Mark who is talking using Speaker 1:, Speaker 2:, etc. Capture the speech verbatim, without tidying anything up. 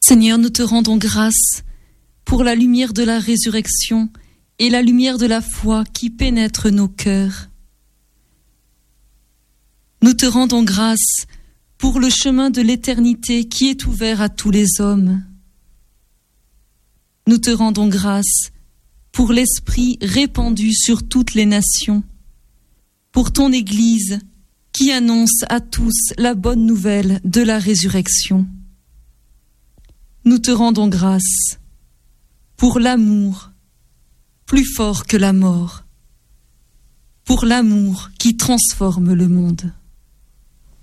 Speaker 1: Seigneur, nous te rendons grâce pour la lumière de la résurrection et la lumière de la foi qui pénètre nos cœurs. Nous te rendons grâce pour le chemin de l'éternité qui est ouvert à tous les hommes. Nous te rendons grâce pour l'Esprit répandu sur toutes les nations, pour ton Église qui annonce à tous la bonne nouvelle de la résurrection. Nous te rendons grâce pour l'amour plus fort que la mort, pour l'amour qui transforme le monde.